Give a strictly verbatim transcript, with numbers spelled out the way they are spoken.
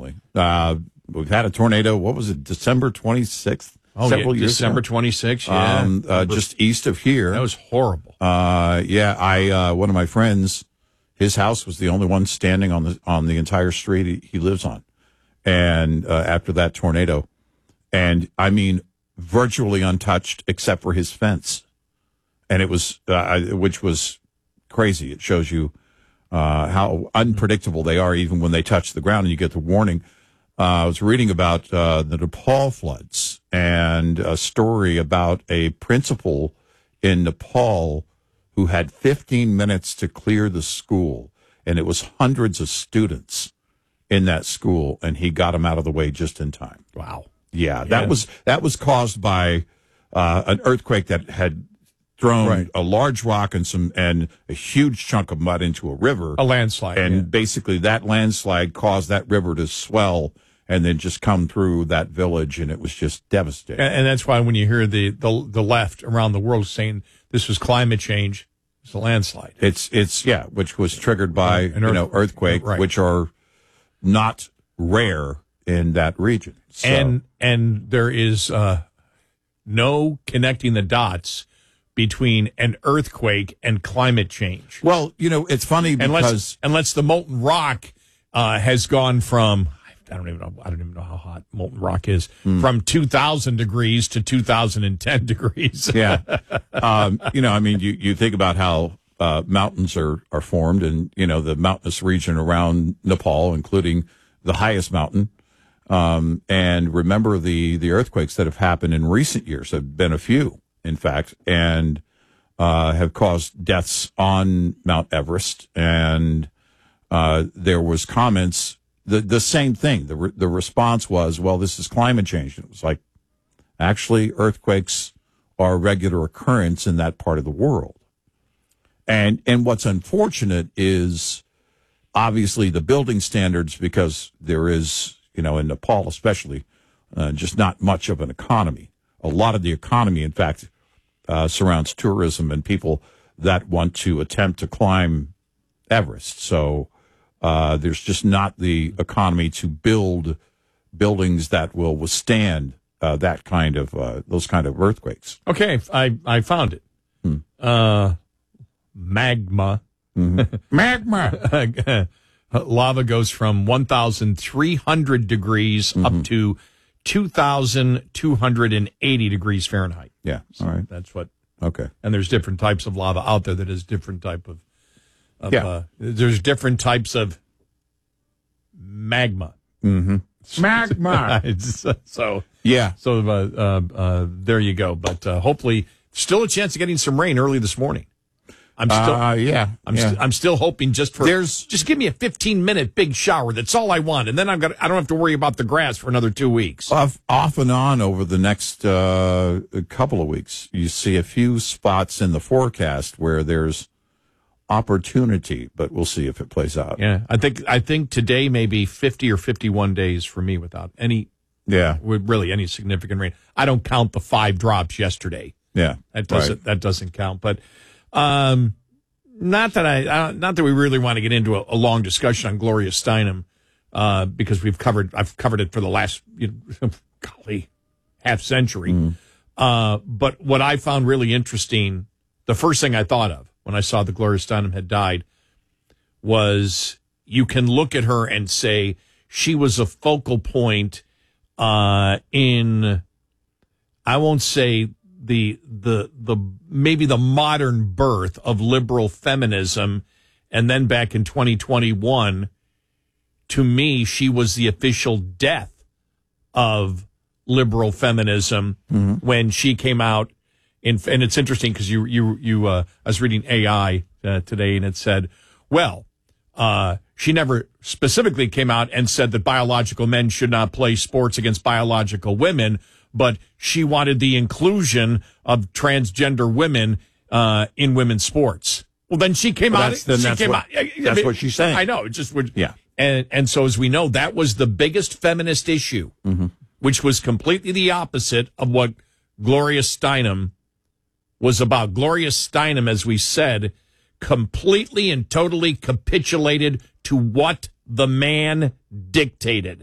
unfortunately. Uh, we've had a tornado, what was it, December twenty-sixth? Oh, Several yeah, years December ago. twenty-sixth, yeah. Um, uh, just east of here. That was horrible. Uh, yeah, I, uh, one of my friends, his house was the only one standing on the, on the entire street he, he lives on. And, uh, after that tornado. And I mean, virtually untouched except for his fence. And it was, uh, which was crazy. It shows you, uh, how unpredictable they are even when they touch the ground and you get the warning. Uh, I was reading about, uh, the Nepal floods and a story about a principal in Nepal who had fifteen minutes to clear the school. And it was hundreds of students in that school, and he got them out of the way just in time. Wow. Yeah, that Yeah. was that was caused by uh, an earthquake that had thrown Right. a large rock and some and a huge chunk of mud into a river. A landslide. And yeah. basically that landslide caused that river to swell and then just come through that village, and it was just devastating. And, and that's why when you hear the, the the left around the world saying this was climate change, it's a landslide. It's it's yeah, which was triggered by An you know earthquake, earthquake, right. which are not rare in that region. So, And and there is uh, no connecting the dots between an earthquake and climate change. well, you know, it's funny because Unless unless the molten rock uh, has gone from I don't even know I don't even know how hot molten rock is Hmm. from two thousand degrees to two thousand ten degrees. yeah, um, you know, I mean, you, you think about how uh, mountains are, are formed, and you know the mountainous region around Nepal, including the highest mountain. Um, and remember the the earthquakes that have happened in recent years. Have been a few, in fact, and uh, have caused deaths on Mount Everest. And uh, there was comments. The the same thing. The re- the response was, well, this is climate change. And it was like, actually, earthquakes are a regular occurrence in that part of the world. And and what's unfortunate is obviously the building standards, because there is, you know, in Nepal especially, uh, just not much of an economy. A lot of the economy, in fact, uh, surrounds tourism and people that want to attempt to climb Everest. So uh, there's just not the economy to build buildings that will withstand uh, that kind of uh, those kind of earthquakes. Okay, I I found it. Hmm. Uh, magma. Mm-hmm. Magma. Lava goes from one thousand three hundred degrees Mm-hmm. up to two thousand two hundred eighty degrees Fahrenheit. Yeah. So All right. that's what. Okay. And there's different types of lava out there that is different type of. of Yeah. uh, there's different types of magma. Mm-hmm. Magma. It's, uh, so Yeah. so uh, uh, uh, there you go. But uh, hopefully, still a chance of getting some rain early this morning. I'm still. Uh, yeah. I'm, yeah. st- I'm still hoping just for There's- just give me a fifteen minute big shower. That's all I want, and then I've got I don't have to worry about the grass for another two weeks. Off, off and on over the next uh, couple of weeks, you see a few spots in the forecast where there's opportunity, but we'll see if it plays out. Yeah, I think I think today may be fifty or fifty-one days for me without any Yeah. with really any significant rain. I don't count the five drops yesterday. Yeah. That doesn't that doesn't count. But um, not that I uh, not that we really want to get into a, a long discussion on Gloria Steinem uh, because we've covered I've covered it for the last you know, golly half century. Mm-hmm. Uh, but what I found really interesting, the first thing I thought of when I saw that Gloria Steinem had died was you can look at her and say she was a focal point uh, in, I won't say the the the maybe the modern birth of liberal feminism, and then back in twenty twenty-one, to me, she was the official death of liberal feminism mm-hmm. when she came out. In, and it's interesting because you you you uh, I was reading A I uh, today, and it said, well, uh, she never specifically came out and said that biological men should not play sports against biological women, but she wanted the inclusion of transgender women uh, in women's sports. Well, then she came well, out. That's, then she that's came what, out. I that's mean, what she's saying. I know. It just would. Yeah. And and so as we know, that was the biggest feminist issue, mm-hmm. which was completely the opposite of what Gloria Steinem was about. Gloria Steinem, as we said, completely and totally capitulated to what the man dictated.